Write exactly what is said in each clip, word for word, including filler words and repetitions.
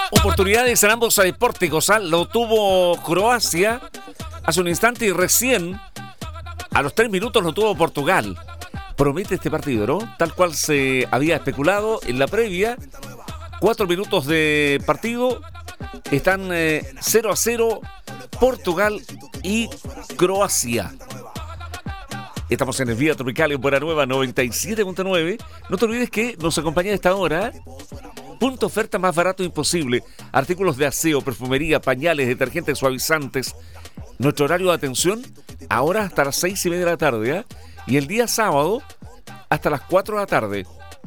Oportunidades en ambos pórticos, ¿eh? Lo tuvo Croacia hace un instante y recién, a los tres minutos, lo tuvo Portugal. Promete este partido, ¿no? Tal cual se había especulado en la previa. Cuatro minutos de partido. Están eh, cero a cero Portugal y Croacia. Estamos en el Vía Tropical en Buena Nueva noventa y siete punto nueve. No te olvides que nos acompaña a esta hora Punto Oferta, más barato imposible. Artículos de aseo, perfumería, pañales, detergentes, suavizantes. Nuestro horario de atención ahora hasta las seis y media de la tarde, ¿eh? Y el día sábado hasta las cuatro de la tarde.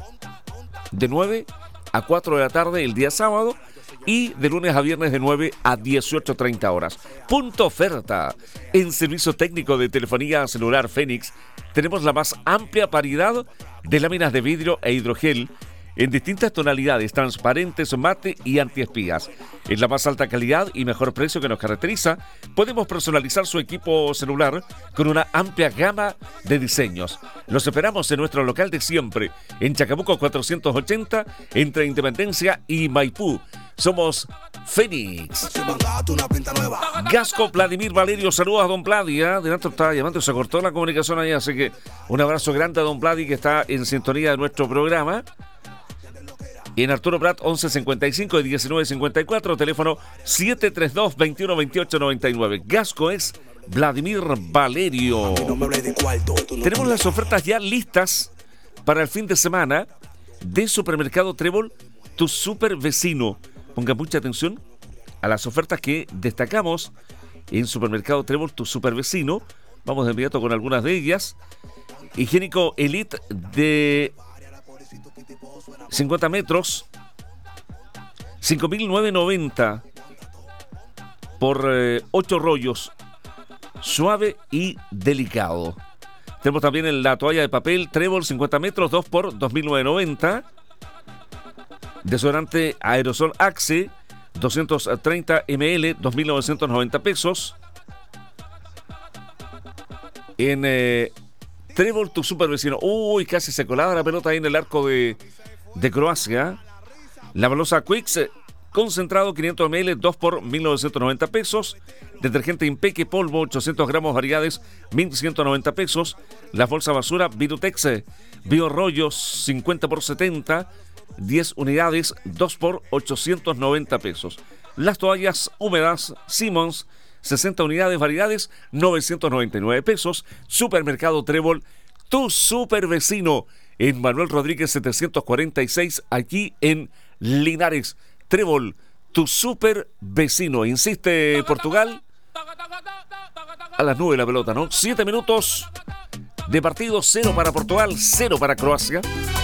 De nueve a cuatro de la tarde el día sábado. Y de lunes a viernes de nueve a dieciocho treinta horas. Punto Oferta. En servicio técnico de telefonía celular Fénix tenemos la más amplia variedad de láminas de vidrio e hidrogel en distintas tonalidades, transparentes, mate y antiespías. Es la más alta calidad y mejor precio que nos caracteriza. Podemos personalizar su equipo celular con una amplia gama de diseños. Los esperamos en nuestro local de siempre, en Chacabuco cuatrocientos ochenta, entre Independencia y Maipú. Somos Fénix. Gasco Vladimir Valerio, saludos a don Vladi. De dentro estaba llamando, se cortó la comunicación ahí, así que un abrazo grande a don Vladi que está en sintonía de nuestro programa. Y en Arturo Prat, once cincuenta y cinco y diecinueve cincuenta y cuatro, teléfono siete tres dos, veintiuno veintiocho noventa y nueve. Gasco es Vladimir Valerio. Tenemos las ofertas ya listas para el fin de semana de Supermercado Trébol, tu super vecino. Ponga mucha atención a las ofertas que destacamos en Supermercado Trébol, tu super vecino. Vamos de inmediato con algunas de ellas. Higiénico Elite de cincuenta metros, cinco mil novecientos noventa por eh, ocho rollos, suave y delicado. Tenemos también la toalla de papel Trébol cincuenta metros, dos por dos mil novecientos noventa. Desodorante aerosol Axe doscientos treinta mililitros, dos mil novecientos noventa pesos. En eh, Trébol, tu super vecino. Uy, casi se colaba la pelota ahí en el arco de, de Croacia. La balosa Quicks concentrado quinientos mililitros, dos por mil novecientos noventa pesos. Detergente Impeque polvo ochocientos gramos variedades, mil ciento noventa pesos. La bolsa basura Virutex Biorollos cincuenta por setenta, diez unidades, dos por ochocientos noventa pesos. Las toallas húmedas Simmons sesenta unidades, variedades, novecientos noventa y nueve pesos. Supermercado Trébol, tu super vecino, en Manuel Rodríguez setecientos cuarenta y seis, aquí en Linares. Trébol, tu super vecino. Insiste Portugal. A las nubes la pelota, ¿no? Siete minutos de partido, cero para Portugal, cero para Croacia.